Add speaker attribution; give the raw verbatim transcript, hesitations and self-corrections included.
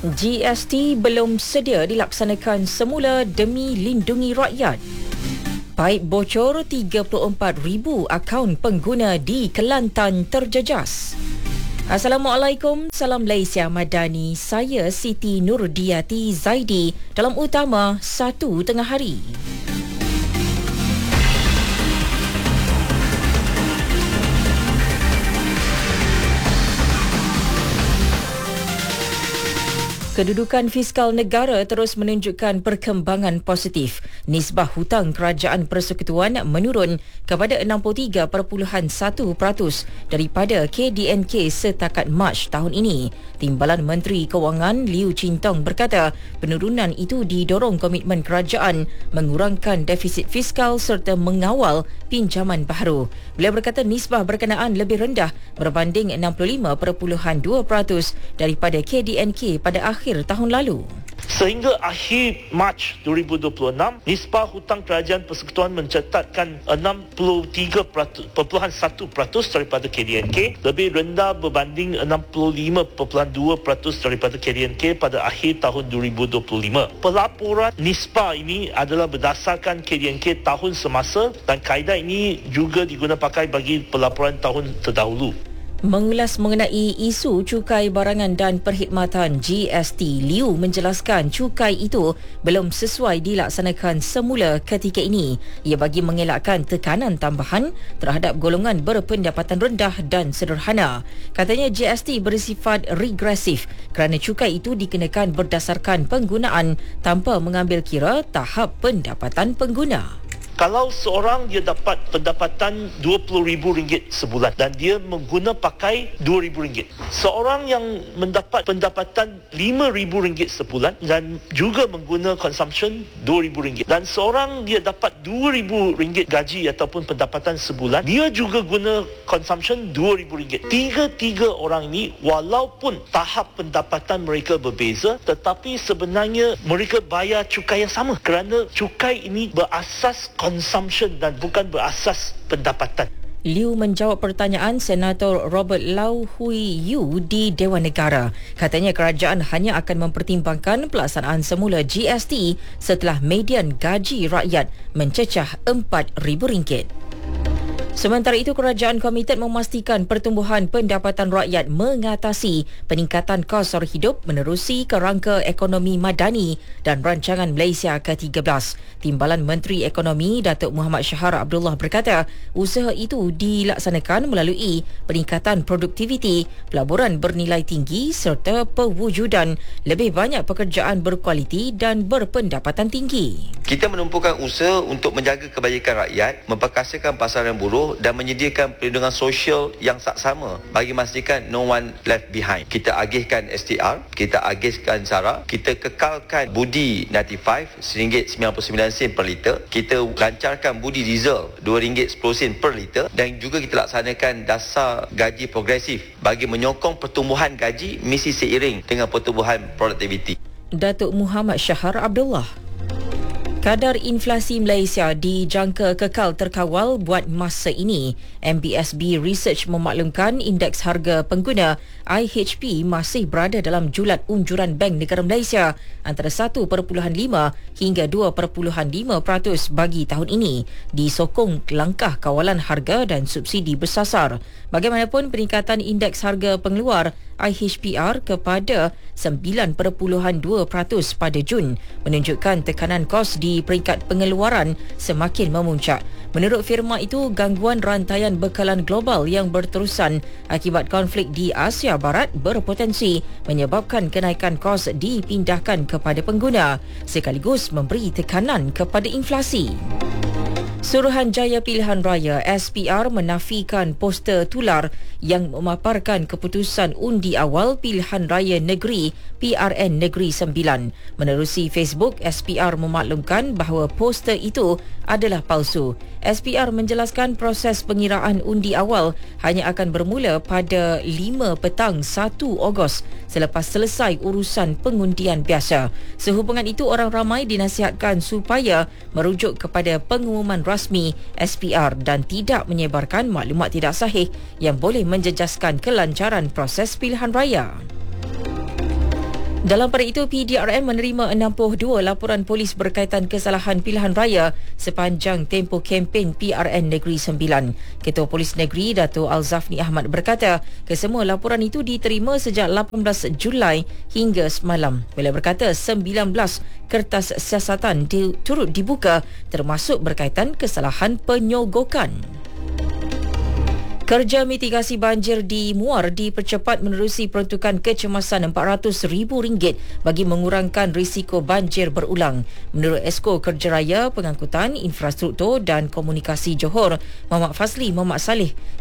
Speaker 1: G S T belum sedia dilaksanakan semula demi lindungi rakyat. Paip bocor tiga puluh empat ribu akaun pengguna di Kelantan terjejas. Assalamualaikum, salam Malaysia Madani. Saya Siti Nurdiati Zaidi dalam utama satu tengah hari. Kedudukan fiskal negara terus menunjukkan perkembangan positif. Nisbah hutang kerajaan persekutuan menurun kepada enam puluh tiga perpuluhan satu peratus daripada K D N K setakat Mac tahun ini. Timbalan Menteri Kewangan Liu Chin Tong berkata penurunan itu didorong komitmen kerajaan mengurangkan defisit fiskal serta mengawal pinjaman baharu. Beliau berkata nisbah berkenaan lebih rendah berbanding enam puluh lima perpuluhan dua peratus daripada K D N K pada akhir tahun lalu.
Speaker 2: Sehingga akhir Mac dua ribu dua puluh enam, nisbah hutang kerajaan persekutuan mencatatkan enam puluh tiga perpuluhan satu peratus daripada K D N K, lebih rendah berbanding enam puluh lima perpuluhan dua peratus daripada K D N K pada akhir tahun dua ribu dua puluh lima. Pelaporan nisbah ini adalah berdasarkan K D N K tahun semasa dan kaedah ini juga diguna pakai bagi pelaporan tahun terdahulu.
Speaker 1: Mengulas mengenai isu cukai barangan dan perkhidmatan G S T, Liu menjelaskan cukai itu belum sesuai dilaksanakan semula ketika ini. Ia bagi mengelakkan tekanan tambahan terhadap golongan berpendapatan rendah dan sederhana. Katanya G S T bersifat regresif kerana cukai itu dikenakan berdasarkan penggunaan tanpa mengambil kira tahap pendapatan pengguna.
Speaker 2: Kalau seorang dia dapat pendapatan dua puluh ribu ringgit sebulan dan dia mengguna pakai dua ribu ringgit. Seorang yang mendapat pendapatan lima ribu ringgit sebulan dan juga mengguna consumption dua ribu ringgit. Dan seorang dia dapat dua ribu ringgit gaji ataupun pendapatan sebulan, dia juga guna consumption dua ribu ringgit. Tiga-tiga orang ini walaupun tahap pendapatan mereka berbeza, tetapi sebenarnya mereka bayar cukai yang sama kerana cukai ini berasas consumption dan bukan berasas pendapatan.
Speaker 1: Liu menjawab pertanyaan Senator Robert Lau Hui Yu di Dewan Negara. Katanya kerajaan hanya akan mempertimbangkan pelaksanaan semula G S T setelah median gaji rakyat mencecah empat ribu ringgit. Sementara itu, kerajaan komited memastikan pertumbuhan pendapatan rakyat mengatasi peningkatan kos sara hidup menerusi kerangka ekonomi madani dan rancangan Malaysia ke tiga belas. Timbalan Menteri Ekonomi Datuk Muhammad Shahar Abdullah berkata usaha itu dilaksanakan melalui peningkatan produktiviti, pelaburan bernilai tinggi serta pewujudan lebih banyak pekerjaan berkualiti dan berpendapatan tinggi.
Speaker 3: Kita menumpukan usaha untuk menjaga kebajikan rakyat, memperkasakan pasaran buruh dan menyediakan perlindungan sosial yang saksama bagi memastikan no one left behind. Kita agihkan S T R, kita agihkan SARA, kita kekalkan budi sembilan puluh lima ringgit sembilan puluh sembilan sen per liter, kita lancarkan budi diesel dua ringgit sepuluh sen per liter dan juga kita laksanakan dasar gaji progresif bagi menyokong pertumbuhan gaji mesti seiring dengan pertumbuhan produktiviti.
Speaker 1: Datuk Muhammad Shahar Abdullah. Kadar inflasi Malaysia dijangka kekal terkawal buat masa ini. M B S B Research memaklumkan indeks harga pengguna I H P masih berada dalam julat unjuran Bank Negara Malaysia antara satu perpuluhan lima hingga dua perpuluhan lima peratus bagi tahun ini, disokong langkah kawalan harga dan subsidi bersasar. Bagaimanapun, peningkatan indeks harga pengeluar I H P R kepada sembilan perpuluhan dua peratus pada Jun menunjukkan tekanan kos di peringkat pengeluaran semakin memuncak. Menurut firma itu, gangguan rantaian bekalan global yang berterusan akibat konflik di Asia Barat berpotensi menyebabkan kenaikan kos dipindahkan kepada pengguna sekaligus memberi tekanan kepada inflasi. Suruhanjaya Pilihan Raya S P R menafikan poster tular yang memaparkan keputusan undi awal Pilihan Raya Negeri P R N Negeri sembilan. Menerusi Facebook, S P R memaklumkan bahawa poster itu adalah palsu. S P R menjelaskan proses pengiraan undi awal hanya akan bermula pada lima petang satu Ogos selepas selesai urusan pengundian biasa. Sehubungan itu, orang ramai dinasihatkan supaya merujuk kepada pengumuman rasmi S P R dan tidak menyebarkan maklumat tidak sahih yang boleh menjejaskan kelancaran proses pilihan raya. Dalam pada itu, P D R M menerima enam puluh dua laporan polis berkaitan kesalahan pilihan raya sepanjang tempoh kempen P R N Negeri Sembilan. Ketua Polis Negeri, Dato' Al-Zafni Ahmad berkata, kesemua laporan itu diterima sejak lapan belas Julai hingga semalam. Beliau berkata, sembilan belas kertas siasatan di, turut dibuka termasuk berkaitan kesalahan penyogokan. Kerja mitigasi banjir di Muar dipercepat menerusi peruntukan kecemasan empat ratus ribu ringgit bagi mengurangkan risiko banjir berulang. Menurut Esko Kerja Raya, Pengangkutan, Infrastruktur dan Komunikasi Johor, Muhammad Fazli Muhammad Saleh,